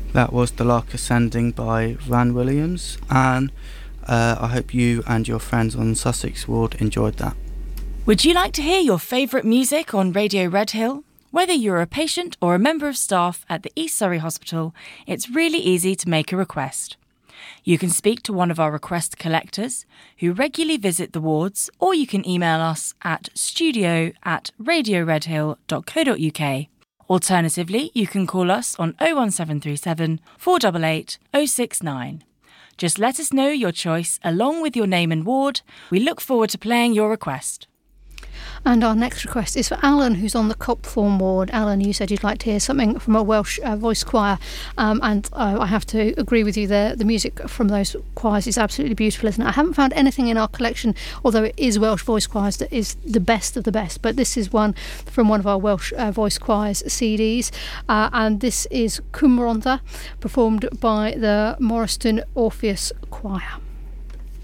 That was The Lark Ascending by Van Williams, and I hope you and your friends on Sussex Ward enjoyed that. Would you like to hear your favourite music on Radio Redhill? Whether you're a patient or a member of staff at the East Surrey Hospital, it's really easy to make a request. You can speak to one of our request collectors who regularly visit the wards, or you can email us at studio@radioredhill.co.uk. Alternatively, you can call us on 01737 488 069. Just let us know your choice along with your name and ward. We look forward to playing your request. And our next request is for Alan, who's on the Copthorne ward. Alan, you said you'd like to hear something from a Welsh voice choir, and I have to agree with you there. The music from those choirs is absolutely beautiful, isn't it? I haven't found anything in our collection, although it is Welsh voice choirs, that is the best of the best, but this is one from one of our Welsh voice choirs CDs, and this is Cwm Rhondda, performed by the Morriston Orpheus Choir.